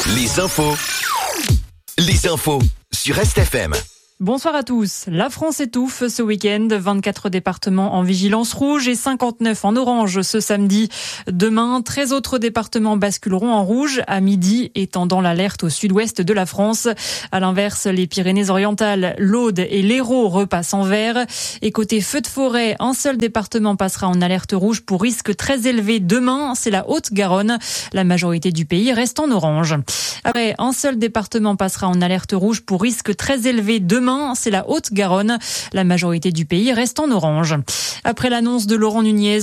Les infos sur RestFM. Bonsoir à tous. La France étouffe ce week-end. 24 départements en vigilance rouge et 59 en orange ce samedi. Demain, 13 autres départements basculeront en rouge à midi, étendant l'alerte au sud-ouest de la France. À l'inverse, les Pyrénées-Orientales, l'Aude et l'Hérault repassent en vert. Et côté feu de forêt, un seul département passera en alerte rouge pour risque très élevé demain. C'est la Haute-Garonne. La majorité du pays reste en orange. Après, un seul département passera en alerte rouge pour risque très élevé demain. C'est la Haute-Garonne. La majorité du pays reste en orange. Après l'annonce de Laurent Nunez